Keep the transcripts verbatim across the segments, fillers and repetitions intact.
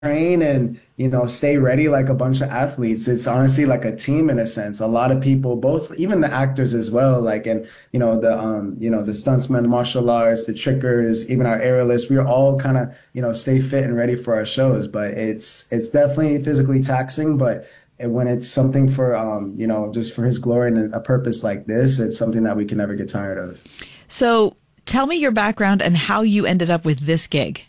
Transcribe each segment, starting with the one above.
train and, you know, stay ready like a bunch of athletes. It's honestly like a team in a sense. A lot of people, both even the actors as well, like and you know, the um, you know, the stuntsmen, the martial arts, the trickers, even our aerialists, we're all kind of, you know, stay fit and ready for our shows. But it's it's definitely physically taxing, but when it's something for um, you know, just for his glory and a purpose like this, it's something that we can never get tired of. So tell me your background and how you ended up with this gig.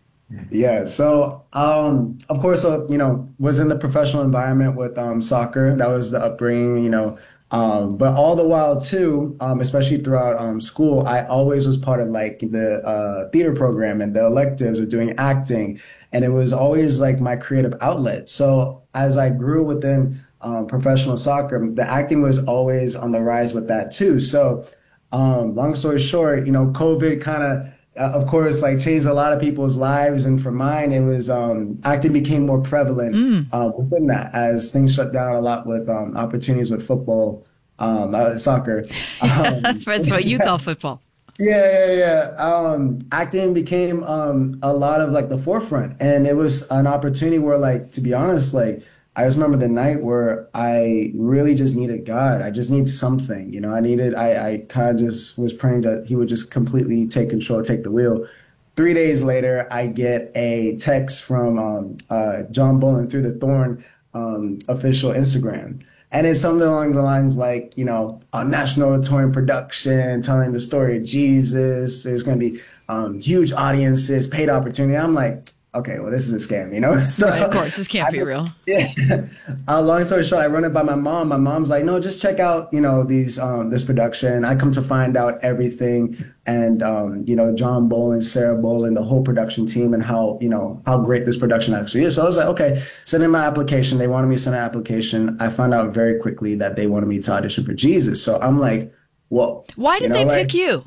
Yeah, so um, of course, uh, you know, was in the professional environment with um, soccer. That was the upbringing, you know. Um, but all the while too, um, especially throughout um, school, I always was part of like the uh, theater program and the electives of doing acting, and it was always like my creative outlet. So as I grew within um, professional soccer, the acting was always on the rise with that too. So um, long story short, you know, COVID kind of uh, of course, like changed a lot of people's lives. And for mine, it was um, acting became more prevalent Mm. uh, within that as things shut down a lot with um, opportunities with football, um, uh, soccer. Um, That's what you call football. yeah, yeah, yeah. Um, acting became um a lot of like the forefront, and it was an opportunity where, like, to be honest, like I just remember the night where I really just needed God. I just need something, you know. I needed. I I kind of just was praying that He would just completely take control, take the wheel. Three days later, I get a text from um, uh, John Bolin through the Thorn um, official Instagram. And it's something along the lines like, you know, a national touring production, telling the story of Jesus. There's going to be um, huge audiences, paid opportunity. I'm like, okay, well, this is a scam, you know? So Right, of course, this can't I, be real. yeah. Uh, long story short, I run it by my mom. My mom's like, no, just check out, you know, these um, this production. I come to find out everything, and um, you know, John Bolin, Sarah Bolin, the whole production team, and how you know how great this production actually is. So I was like, okay, send in my application. They wanted me to send an application. I found out very quickly that they wanted me to audition for Jesus. So I'm like, whoa, Why you did know, they like, pick you?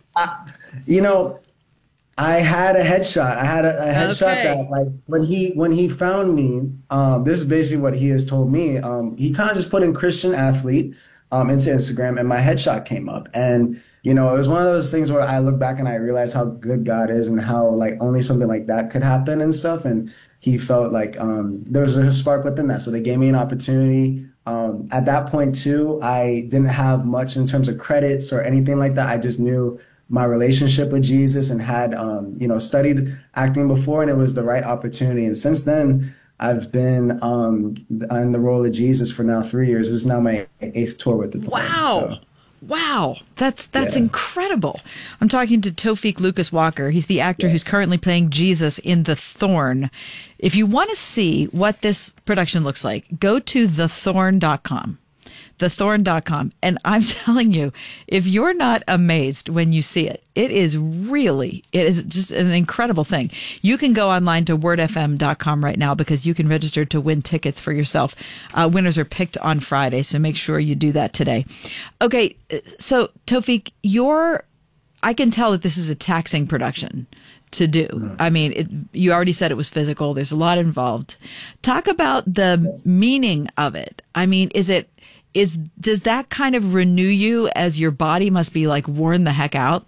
you know. I had a headshot. I had a, a headshot Okay. that like when he when he found me, um, this is basically what he has told me. Um, he kind of just put in Christian athlete um into Instagram and my headshot came up. And you know, it was one of those things where I look back and I realize how good God is and how like only something like that could happen and stuff. And he felt like um there was a spark within that. So they gave me an opportunity. Um, at that point too, I didn't have much in terms of credits or anything like that. I just knew my relationship with Jesus and had um, you know studied acting before, and it was the right opportunity. And since then, I've been um, in the role of Jesus for now three years. This is now my eighth tour with the Thorn. Wow. So Wow. That's that's yeah. incredible. I'm talking to Tofik Lucas Walker. He's the actor Yeah. who's currently playing Jesus in The Thorn. If you want to see what this production looks like, go to the thorn dot com. the thorn dot com. And I'm telling you, if you're not amazed when you see it, it is really, it is just an incredible thing. You can go online to word f m dot com right now because you can register to win tickets for yourself. Uh, winners are picked on Friday, so make sure you do that today. Okay, so Tofik, you're, I can tell that this is a taxing production to do. Mhm. I mean, it, you already said it was physical. There's a lot involved. Talk about the meaning of it. I mean, is it, is, does that kind of renew you as your body must be like worn the heck out?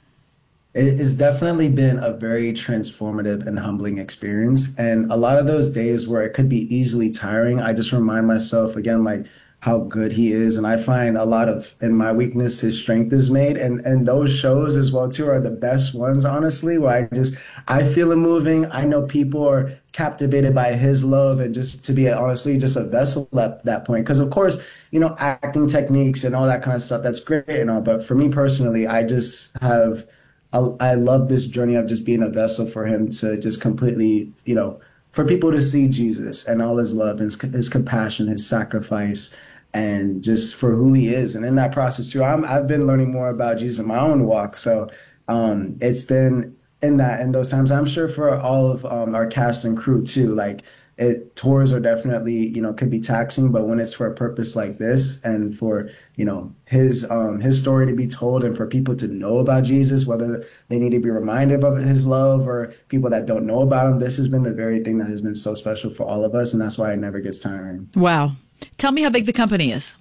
It has definitely been a very transformative and humbling experience. And a lot of those days where it could be easily tiring, I just remind myself again, like how good he is. And I find a lot of, in my weakness, his strength is made. And and those shows as well, too, are the best ones, honestly, where I just, I feel him moving. I know people are captivated by his love and just to be honestly just a vessel at that point. Because of course, you know, acting techniques and all that kind of stuff, that's great and all. But for me personally, I just have I, I love this journey of just being a vessel for him to just completely, you know, for people to see Jesus and all his love, his, his compassion, his sacrifice, and just for who he is. And in that process too, I'm, I've been learning more about Jesus in my own walk. So um, it's been in that, in those times, I'm sure for all of um, our cast and crew too, like it tours are definitely, you know, could be taxing, but when it's for a purpose like this and for, you know, his um his story to be told and for people to know about Jesus, whether they need to be reminded of his love or people that don't know about him, this has been the very thing that has been so special for all of us, and that's why it never gets tiring. Wow. Tell me how big the company is.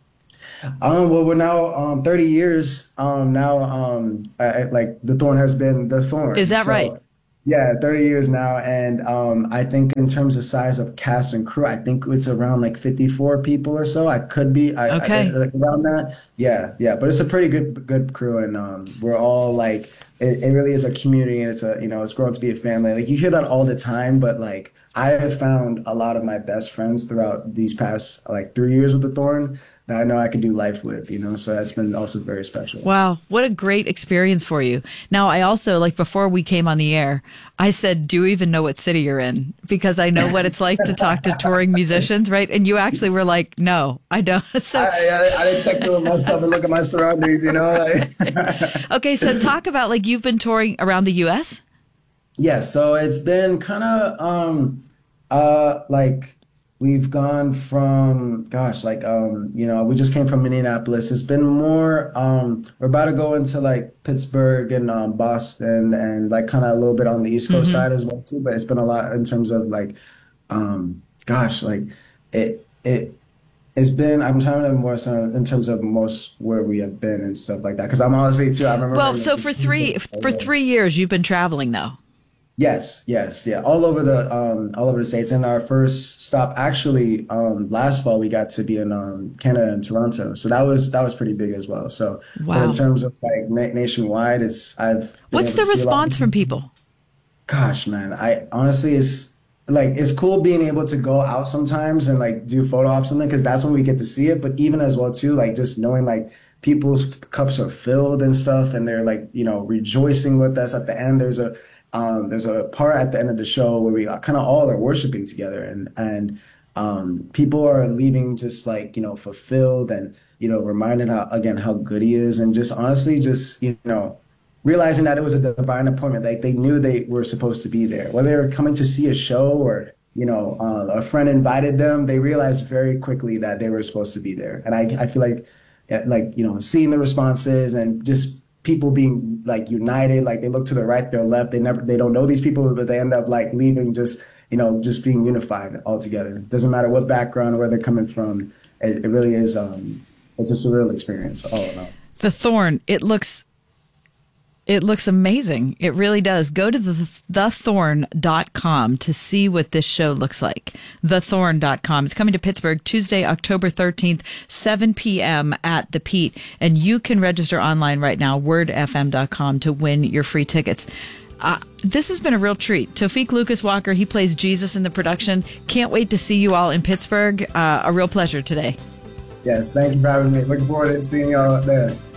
Um, well, we're now um thirty years um now um I, I- like the Thorn has been the Thorn. Is that right? So Yeah, thirty years now. And um, I think in terms of size of cast and crew, I think it's around like fifty-four people or so. I could be I, I Okay. like around that. Yeah, yeah. But it's a pretty good good crew and um we're all like it, it really is a community and it's a you know, it's grown to be a family. Like you hear that all the time, but like I have found a lot of my best friends throughout these past like three years with the Thorn that I know I can do life with, you know. So that's been also very special. Wow, what a great experience for you. Now, I also, like before we came on the air, I said, do you even know what city you're in? Because I know what it's like to talk to touring musicians, right? And you actually were like, no, I don't. So, I, I, I didn't check in with myself and look at my surroundings, you know. Like, okay, so talk about like you've been touring around the U S? yeah, so it's been kind of um uh like we've gone from gosh, like um you know, we just came from Minneapolis. It's been more um we're about to go into like Pittsburgh and um Boston and like kind of a little bit on the East Coast Hmm. side as well too, but it's been a lot in terms of like um gosh, like it it it's been I'm trying to more so in terms of most where we have been and stuff like that because I'm honestly too I remember Well, you know, so for three for three years you've been traveling though. yes, yes, yeah, all over the um all over the states. And our first stop actually um last fall we got to be in um Canada and Toronto. So that was that was pretty big as well. So, but in Wow. terms of like na nationwide, it's I've been What's able the to see a lot of response from people. people? Gosh, man, I honestly it's like it's cool being able to go out sometimes and like do photo ops and something because that's when we get to see it. But even as well too, like just knowing like people's cups are filled and stuff, and they're like you know rejoicing with us at the end. There's a um, there's a part at the end of the show where we kind of all are worshiping together, and and um, people are leaving just like you know fulfilled and you know reminded how again how good he is, and just honestly just you know realizing that it was a divine appointment. Like they knew they were supposed to be there, whether they were coming to see a show or, you know, uh, a friend invited them. They realized very quickly that they were supposed to be there. And I, I feel like, eh, like, you know, seeing the responses and just people being like united, like they look to the right, their left. They never, they don't know these people, but they end up like leaving just, you know, just being unified all together. Doesn't matter what background or where they're coming from. It, it really is, um, it's a surreal experience all in all. The Thorn, it looks It looks amazing. It really does. Go to the the thorn dot com to see what this show looks like. the thorn dot com. It's coming to Pittsburgh Tuesday, October thirteenth, seven p m at the Pete. And you can register online right now, word f m dot com, to win your free tickets. Uh, this has been a real treat. Tofik Lucas Walker, he plays Jesus in the production. Can't wait to see you all in Pittsburgh. Uh, a real pleasure today. Yes, thank you for having me. Looking forward to seeing y'all there.